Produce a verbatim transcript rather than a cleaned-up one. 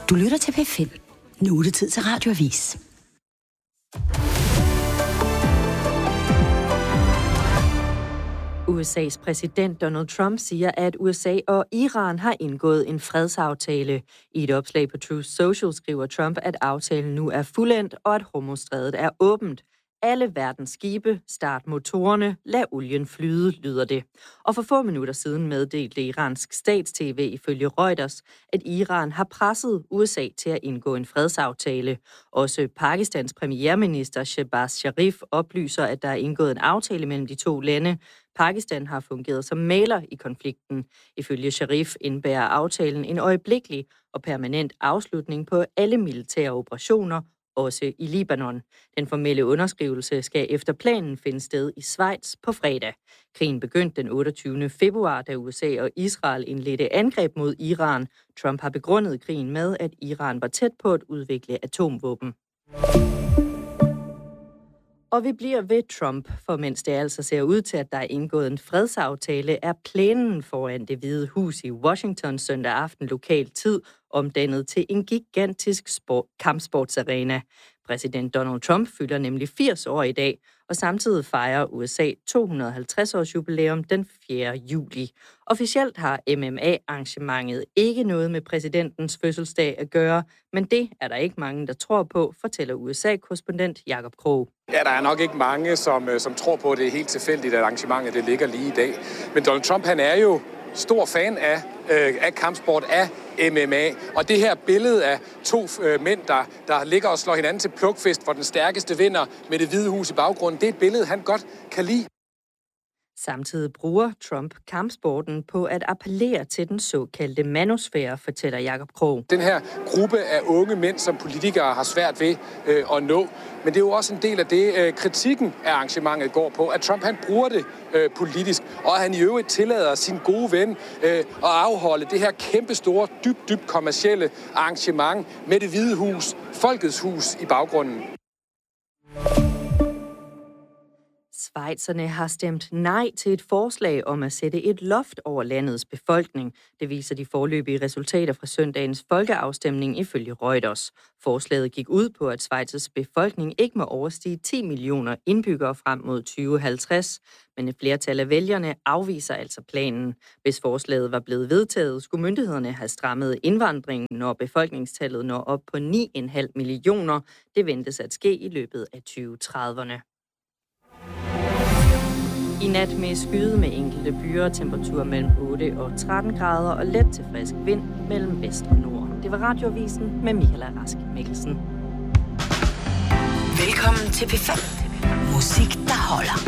Du lytter til P fem. Nu er det tid til Radioavis. U S A's præsident Donald Trump siger, at U S A og Iran har indgået en fredsaftale. I et opslag på Truth Social skriver Trump, at aftalen nu er fuldendt, og at Hormuzstrædet er åbent. Alle verdens skibe, start motorerne, lad olien flyde, lyder det. Og for få minutter siden meddelte iransk stats-tv ifølge Reuters, at Iran har presset U S A til at indgå en fredsaftale. Også Pakistans premierminister Shehbaz Sharif oplyser, at der er indgået en aftale mellem de to lande. Pakistan har fungeret som mægler i konflikten. Ifølge Sharif indebærer aftalen en øjeblikkelig og permanent afslutning på alle militære operationer, også i Libanon. Den formelle underskrivelse skal efter planen finde sted i Schweiz på fredag. Krigen begyndte den otteogtyvende februar, da U S A og Israel indledte angreb mod Iran. Trump har begrundet krigen med, at Iran var tæt på at udvikle atomvåben. Og vi bliver ved Trump, for mens det altså ser ud til, at der er indgået en fredsaftale, er plænen foran Det Hvide Hus i Washington søndag aften lokal tid omdannet til en gigantisk sport, kampsportsarena. Præsident Donald Trump fylder nemlig firs år i dag, og samtidig fejrer U S A to hundrede og halvtreds års jubilæum den fjerde juli. Officielt har M M A-arrangementet ikke noget med præsidentens fødselsdag at gøre, men det er der ikke mange, der tror på, fortæller U S A-korrespondent Jakob Krog. Ja, der er nok ikke mange, som, som tror på, at det er helt tilfældigt, at arrangementet det ligger lige i dag. Men Donald Trump, han er jo stor fan af, øh, af kampsport, af M M A. Og det her billede af to øh, mænd, der, der ligger og slår hinanden til plukfest, hvor den stærkeste vinder med Det Hvide Hus i baggrunden, det er et billede, han godt kan lide. Samtidig bruger Trump kampsporten på at appellere til den såkaldte manosfære, fortæller Jakob Krog. Den her gruppe af unge mænd, som politikere har svært ved øh, at nå, men det er jo også en del af det, øh, kritikken af arrangementet går på, at Trump han bruger det øh, politisk, og at han i øvrigt tillader sin gode ven øh, at afholde det her kæmpestore, dybt, dybt kommercielle arrangement med Det Hvide Hus, Folkets Hus i baggrunden. Schweizerne har stemt nej til et forslag om at sætte et loft over landets befolkning. Det viser de foreløbige resultater fra søndagens folkeafstemning ifølge Reuters. Forslaget gik ud på, at Schweizers befolkning ikke må overstige ti millioner indbyggere frem mod tyve halvtreds, men et flertal af vælgerne afviser altså planen. Hvis forslaget var blevet vedtaget, skulle myndighederne have strammet indvandringen, når befolkningstallet når op på ni komma fem millioner. Det ventes at ske i løbet af tyve trediverne. I nat med skyde med enkelte byer, temperatur mellem otte og tretten grader og let til frisk vind mellem vest og nord. Det var Radioavisen med Michaela Rask Mikkelsen. Velkommen til P fem. Musik, der holder.